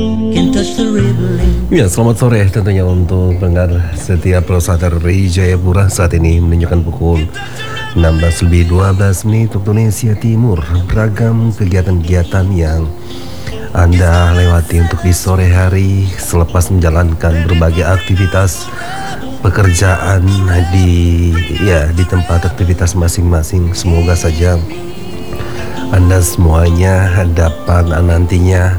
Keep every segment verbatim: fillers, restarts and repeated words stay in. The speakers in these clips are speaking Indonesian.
Ya, selamat sore tentunya untuk pendengar setiap Prosata dari Jayapura. Saat ini menunjukkan pukul enam belas lebih dua belas menit waktu Indonesia Timur. Beragam kegiatan-kegiatan yang Anda lewati untuk di sore hari selepas menjalankan berbagai aktivitas pekerjaan di ya di tempat aktivitas masing-masing. Semoga saja Anda semuanya dapat nantinya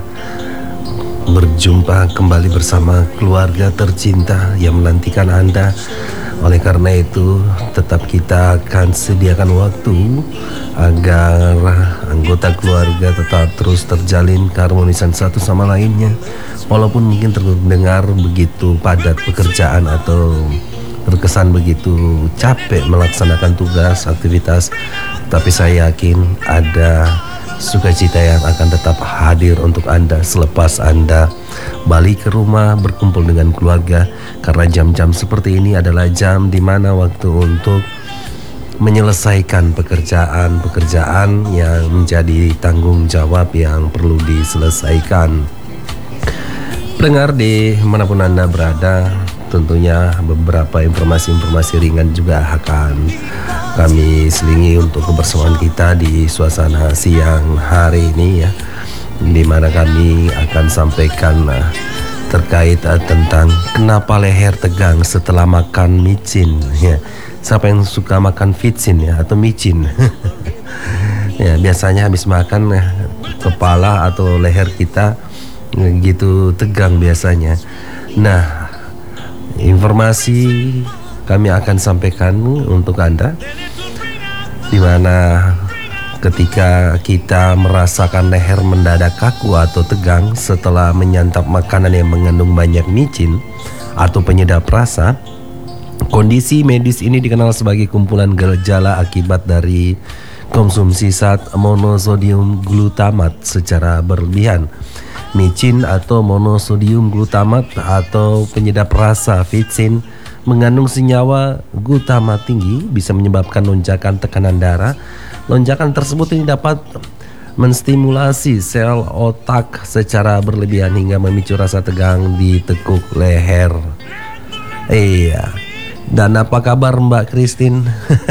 berjumpa kembali bersama keluarga tercinta yang menantikan Anda. Oleh karena itu, tetap kita akan sediakan waktu agar anggota keluarga tetap terus terjalin keharmonisan satu sama lainnya. Walaupun mungkin terdengar begitu padat pekerjaan atau terkesan begitu capek melaksanakan tugas, aktivitas, tapi saya yakin ada sukacita yang akan tetap hadir untuk Anda selepas Anda balik ke rumah berkumpul dengan keluarga. Karena jam-jam seperti ini adalah jam di mana waktu untuk menyelesaikan pekerjaan-pekerjaan yang menjadi tanggung jawab yang perlu diselesaikan. Pendengar di manapun Anda berada, tentunya beberapa informasi-informasi ringan juga akan kami selingi untuk kebersamaan kita di suasana siang hari ini ya, di mana kami akan sampaikan uh, terkait uh, tentang kenapa leher tegang setelah makan micin ya. Siapa yang suka makan vicin ya atau micin? Ya, biasanya habis makan uh, kepala atau leher kita uh, gitu tegang biasanya. Nah, informasi kami akan sampaikan untuk Anda, di mana ketika kita merasakan leher mendadak kaku atau tegang setelah menyantap makanan yang mengandung banyak micin atau penyedap rasa, kondisi medis ini dikenal sebagai kumpulan gejala akibat dari konsumsi zat monosodium glutamat secara berlebihan. Micin atau monosodium glutamat atau penyedap rasa vicin mengandung senyawa glutamat tinggi, bisa menyebabkan lonjakan tekanan darah. Lonjakan tersebut ini dapat menstimulasi sel otak secara berlebihan hingga memicu rasa tegang di tekuk leher. Iya. Dan apa kabar Mbak Christine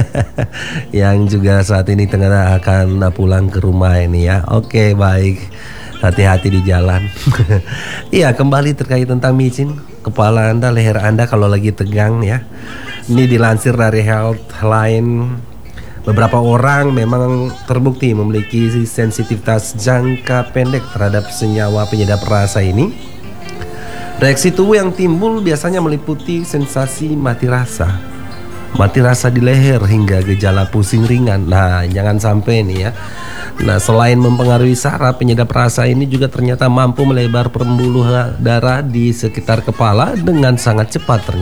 yang juga saat ini tengah akan pulang ke rumah ini ya? Oke, baik. Hati-hati di jalan. Iya, kembali terkait tentang micin, kepala Anda, leher Anda kalau lagi tegang ya. Ini dilansir dari Healthline. Beberapa orang memang terbukti memiliki sensitivitas jangka pendek terhadap senyawa penyedap rasa ini. Reaksi tubuh yang timbul biasanya meliputi sensasi mati rasa, mati rasa di leher hingga gejala pusing ringan. Nah, jangan sampai nih ya. Nah, selain mempengaruhi saraf, penyedap rasa ini juga ternyata mampu melebar pembuluh darah di sekitar kepala dengan sangat cepat.